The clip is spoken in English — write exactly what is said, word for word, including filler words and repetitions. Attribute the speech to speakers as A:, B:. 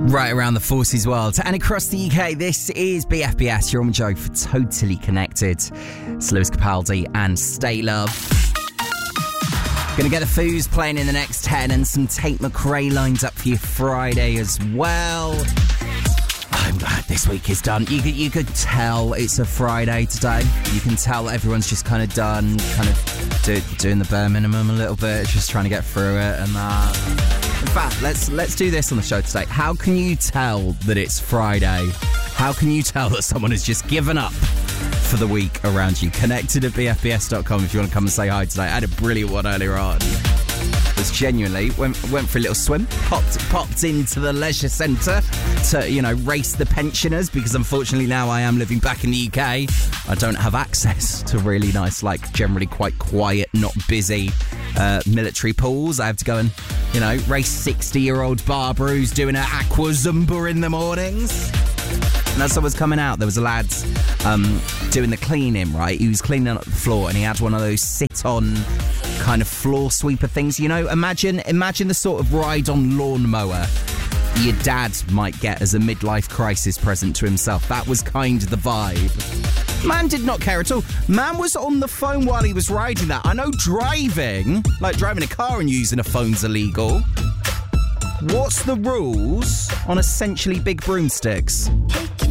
A: Right around the forties world and across the U K, this is B F B S. You're on with Joe for Totally Connected. It's Lewis Capaldi and Stay Love. Gonna get the Foos playing in the next ten and some Tate McRae lined up for you Friday as well. I'm glad this week is done. You could, you could tell it's a Friday today. You can tell everyone's just kind of done, kind of do, doing the bare minimum a little bit, just trying to get through it and that. In fact, let's let's do this on the show today. How can you tell that it's Friday? How can you tell that someone has just given up for the week around you? Connected at b f b s dot com if you want to come and say hi today. I had a brilliant one earlier on. Was genuinely went went for a little swim, popped popped into the leisure centre to, you know, race the pensioners, because unfortunately now I am living back in the U K. I don't have access to really nice, like generally quite quiet, not busy uh, military pools. I have to go and, you know, race sixty-year-old Barbara who's doing her aqua zumba in the mornings. And as I was coming out, there was a lad um, doing the cleaning, right? He was cleaning up the floor and he had one of those sit-on kind of floor sweeper things. You know, imagine imagine the sort of ride-on lawnmower your dad might get as a midlife crisis present to himself. That was kind of the vibe. Man did not care at all. Man was on the phone while he was riding that. I know driving, like driving a car and using a phone's illegal. What's the rules on essentially big broomsticks?
B: Take